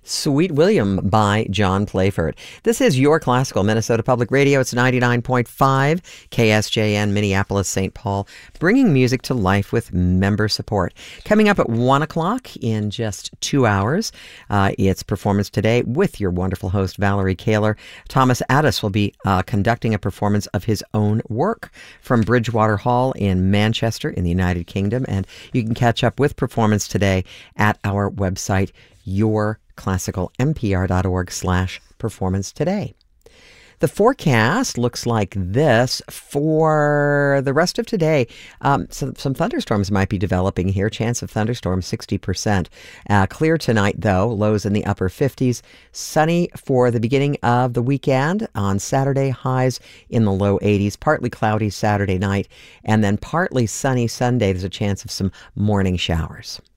Sweet William by John Playford. This is your classical Minnesota Public Radio. It's 99.5 KSJN, Minneapolis, St. Paul, bringing music to life with member support. Coming up at 1 o'clock in just 2 hours, it's Performance Today with your wonderful host, Valerie Kaler. Thomas Addis will be conducting a performance of his own work from Bridgewater Hall in Manchester in the United Kingdom. And you can catch up with Performance Today at our website, yourclassicalmpr.org/performance today. The forecast looks like this for the rest of today. Some thunderstorms might be developing here. Chance of thunderstorms, 60%. Clear tonight, though. Lows in the upper 50s. Sunny for the beginning of the weekend. On Saturday, highs in the low 80s. Partly cloudy Saturday night. And then partly sunny Sunday. There's a chance of some morning showers.